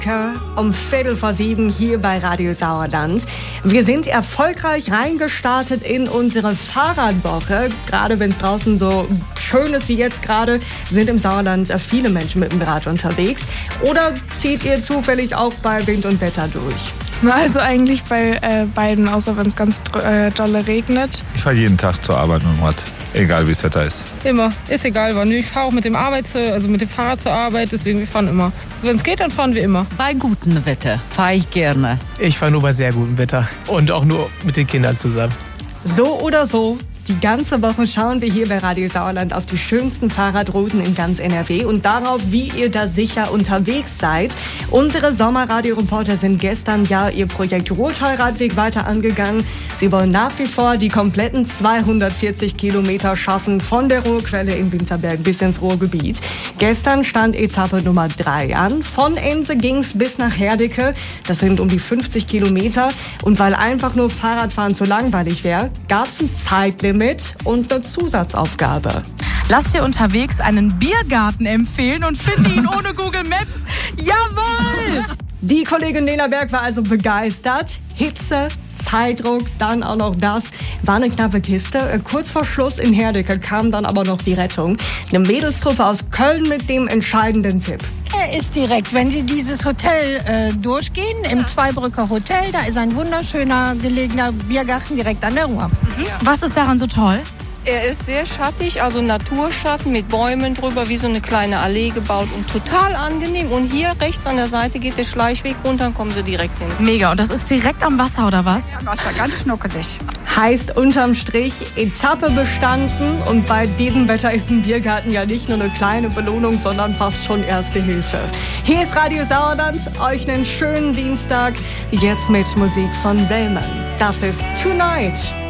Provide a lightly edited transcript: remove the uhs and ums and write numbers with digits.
Um 6:15 hier bei Radio Sauerland. Wir sind erfolgreich reingestartet in unsere Fahrradwoche. Gerade wenn es draußen so schön ist wie jetzt gerade, sind im Sauerland viele Menschen mit dem Rad unterwegs. Oder zieht ihr zufällig auch bei Wind und Wetter durch? Also eigentlich bei beiden, außer wenn es ganz dolle regnet. Ich fahre jeden Tag zur Arbeit mit dem Rad, egal wie das Wetter ist. Immer, ist egal wann. Ich fahre auch mit dem Fahrrad zur Arbeit, deswegen wir fahren immer. Wenn es geht, dann fahren wir immer. Bei gutem Wetter fahre ich gerne. Ich fahre nur bei sehr gutem Wetter und auch nur mit den Kindern zusammen. So oder so. Die ganze Woche schauen wir hier bei Radio Sauerland auf die schönsten Fahrradrouten in ganz NRW und darauf, wie ihr da sicher unterwegs seid. Unsere Sommerradio-Reporter sind gestern ja ihr Projekt Ruhrtal-Radweg weiter angegangen. Sie wollen nach wie vor die kompletten 240 Kilometer schaffen, von der Ruhrquelle in Winterberg bis ins Ruhrgebiet. Gestern stand Etappe Nummer 3 an. Von Ense ging's bis nach Herdecke. Das sind um die 50 Kilometer. Und weil einfach nur Fahrradfahren zu langweilig wäre, gab's ein Zeitlimit und eine Zusatzaufgabe. Lasst ihr unterwegs einen Biergarten empfehlen und finde ihn ohne Google Maps. Jawohl! Die Kollegin Lena Berg war also begeistert. Hitze, Zeitdruck, dann auch noch das. War eine knappe Kiste. Kurz vor Schluss in Herdecke kam dann aber noch die Rettung. Eine Mädelstruppe aus Köln mit dem entscheidenden Tipp. Er ist direkt, wenn Sie dieses Hotel durchgehen, im Zweibrücker Hotel, da ist ein wunderschöner gelegener Biergarten direkt an der Ruhr. Was ist daran so toll? Er ist sehr schattig, also Naturschatten mit Bäumen drüber, wie so eine kleine Allee gebaut und total angenehm. Und hier rechts an der Seite geht der Schleichweg runter, dann kommen Sie direkt hin. Mega, und das ist direkt am Wasser, oder was? Am Wasser, ganz schnuckelig. Heißt unterm Strich Etappe bestanden und bei diesem Wetter ist ein Biergarten ja nicht nur eine kleine Belohnung, sondern fast schon Erste Hilfe. Hier ist Radio Sauerland, euch einen schönen Dienstag, jetzt mit Musik von Wellman. Das ist Tonight.